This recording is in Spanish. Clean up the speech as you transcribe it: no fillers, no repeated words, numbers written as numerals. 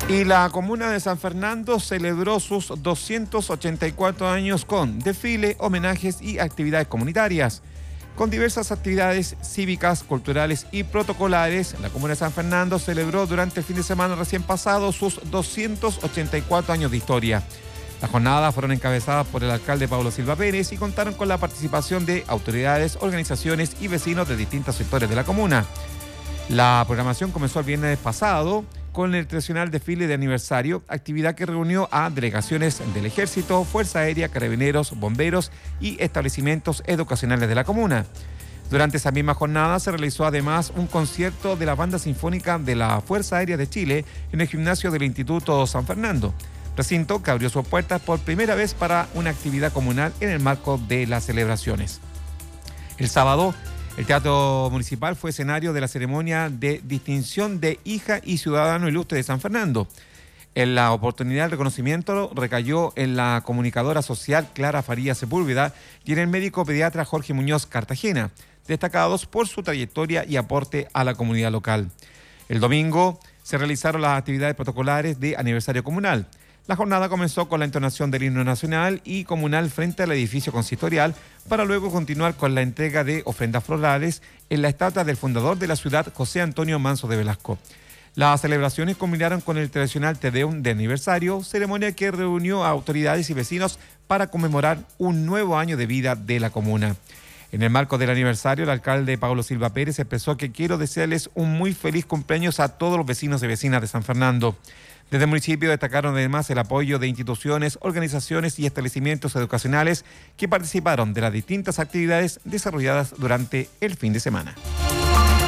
Y la comuna de San Fernando celebró sus 284 años con desfile, homenajes y actividades comunitarias. Con diversas actividades cívicas, culturales y protocolares, la comuna de San Fernando celebró durante el fin de semana recién pasado sus 284 años de historia. Las jornadas fueron encabezadas por el alcalde Paulo Silva Pérez y contaron con la participación de autoridades, organizaciones y vecinos de distintos sectores de la comuna. La programación comenzó el viernes pasado con el tradicional desfile de aniversario, actividad que reunió a delegaciones del Ejército, Fuerza Aérea, Carabineros, Bomberos y establecimientos educacionales de la comuna. Durante esa misma jornada se realizó además un concierto de la Banda Sinfónica de la Fuerza Aérea de Chile en el gimnasio del Instituto San Fernando, recinto que abrió sus puertas por primera vez para una actividad comunal en el marco de las celebraciones. El sábado, el Teatro Municipal fue escenario de la ceremonia de distinción de hija y ciudadano ilustre de San Fernando. En la oportunidad, el reconocimiento recayó en la comunicadora social Clara Farías Sepúlveda y en el médico pediatra Jorge Muñoz Cartagena, destacados por su trayectoria y aporte a la comunidad local. El domingo se realizaron las actividades protocolares de aniversario comunal. La jornada comenzó con la entonación del himno nacional y comunal frente al edificio consistorial, para luego continuar con la entrega de ofrendas florales en la estatua del fundador de la ciudad, José Antonio Manso de Velasco. Las celebraciones culminaron con el tradicional Te Deum de aniversario, ceremonia que reunió a autoridades y vecinos para conmemorar un nuevo año de vida de la comuna. En el marco del aniversario, el alcalde Paulo Silva Pérez expresó que quiero desearles un muy feliz cumpleaños a todos los vecinos y vecinas de San Fernando. Desde el municipio destacaron además el apoyo de instituciones, organizaciones y establecimientos educacionales que participaron de las distintas actividades desarrolladas durante el fin de semana.